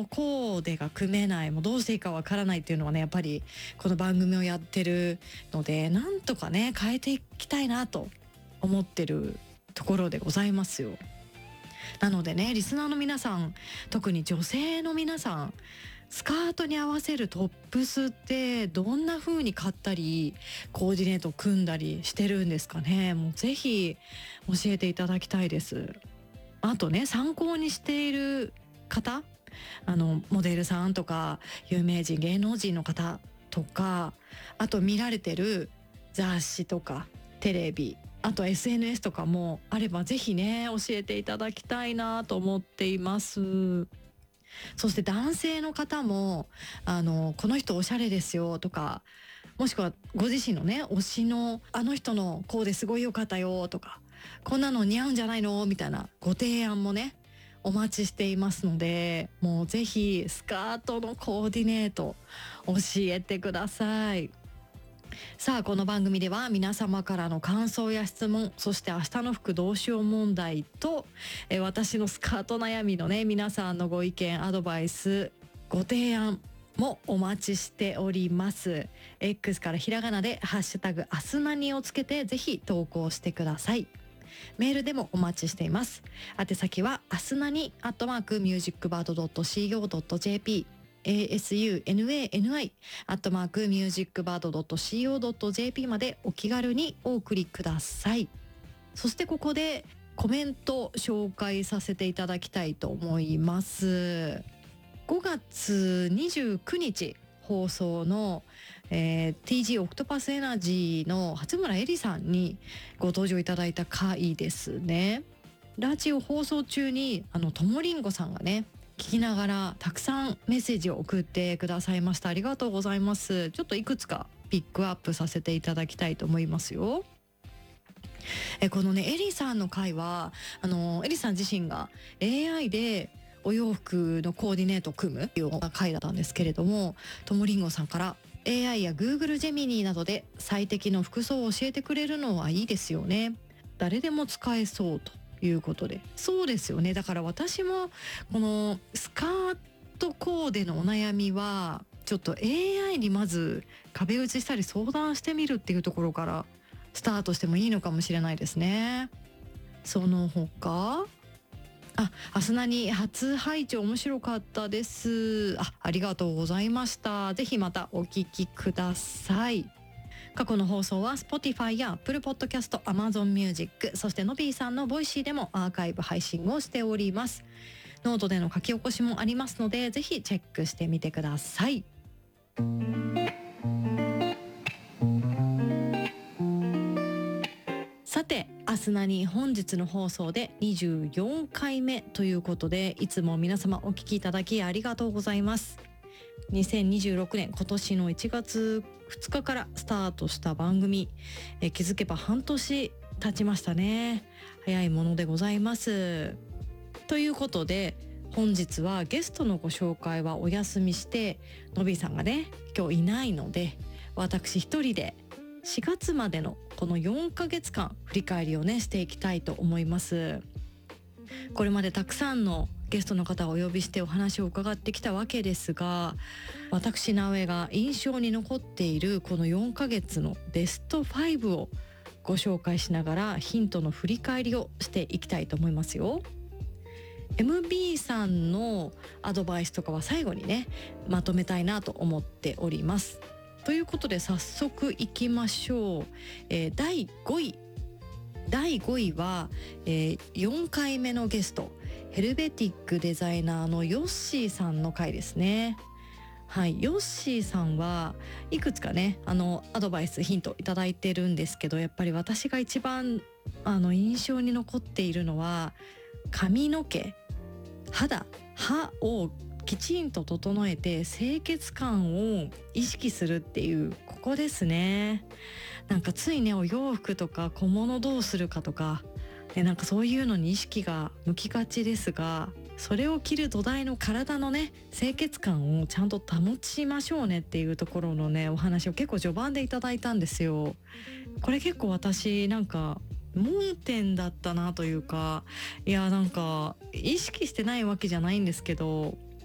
のコーデが組めない、もうどうしていいかわからないっていうのはね、やっぱりこの番組をやってるので、なんとかね変えていきたいなと思ってるところでございますよ。なのでね、リスナーの皆さん、特に女性の皆さん、スカートに合わせるトップスってどんな風に買ったりコーディネートを組んだりしてるんですかね。もうぜひ教えていただきたいです。あとね、参考にしている方、モデルさんとか有名人芸能人の方とか、あと見られてる雑誌とかテレビ、あと SNS とかもあればぜひね教えていただきたいなと思っています。そして男性の方もこの人おしゃれですよとか、もしくはご自身のね推しのあの人のコーデすごい良かったよとか、こんなの似合うんじゃないのみたいなご提案もねお待ちしていますので、もうぜひスカートのコーディネート教えてください。さあ、この番組では皆様からの感想や質問、そして明日の服どうしよう問題と、私のスカート悩みのね皆さんのご意見、アドバイス、ご提案もお待ちしております。 X からひらがなでハッシュタグアスナニをつけてぜひ投稿してください。メールでもお待ちしています。宛先はアスナニ@musicbird.co.jp asunani@musicbird.co.jp までお気軽にお送りください。そしてここでコメント紹介させていただきたいと思います。5月29日放送の、TG オクトパスエナジーの初村恵里さんにご登場いただいた回ですね。ラジオ放送中にともりんごさんがね聞きながらたくさんメッセージを送ってくださいました。ありがとうございます。ちょっといくつかピックアップさせていただきたいと思いますよ。このねエリさんの回はエリさん自身が AI でお洋服のコーディネートを組むような回だったんですけれども、ともりんごさんから AI や Google ジェミニーなどで最適の服装を教えてくれるのはいいですよね。誰でも使えそうということで、そうですよね。だから私もこのスカートコーデのお悩みはちょっと AI にまず壁打ちしたり相談してみるっていうところからスタートしてもいいのかもしれないですね。その他アスナに初拝聴面白かったです。ありがとうございました。ぜひまたお聞きください。過去の放送は Spotify や Apple Podcast、Amazon Music、そしてのびーさんのボイシーでもアーカイブ配信をしております。ノートでの書き起こしもありますので、ぜひチェックしてみてください。さて、アスナに本日の放送で24回目ということで、いつも皆様お聞きいただきありがとうございます。2026年今年の1月2日からスタートした番組、気づけば半年経ちましたね。早いものでございます。ということで本日はゲストのご紹介はお休みして、のびーさんがね今日いないので、私一人で4月までのこの4ヶ月間振り返りをねしていきたいと思います。これまでたくさんのゲストの方をお呼びしてお話を伺ってきたわけですが、私直江が印象に残っているこの4ヶ月のベスト5をご紹介しながらヒントの振り返りをしていきたいと思いますよ。MB さんのアドバイスとかは最後にねまとめたいなと思っております。ということで早速いきましょう。第5位は、4回目のゲスト、ヘルベティックデザイナーのヨッシーさんの回ですね。はい、ヨッシーさんはいくつかねアドバイスヒントいただいてるんですけど、やっぱり私が一番印象に残っているのは髪の毛、歯をきちんと整えて清潔感を意識するっていう、ここですね。なんかついねお洋服とか小物どうするかとか、なんかそういうのに意識が向きがちですが、それを着る土台の体のね清潔感をちゃんと保ちましょうねっていうところのねお話を結構序盤でいただいたんですよ。これ結構私なんか盲点だったなというか、いやなんか意識してないわけじゃないんですけど、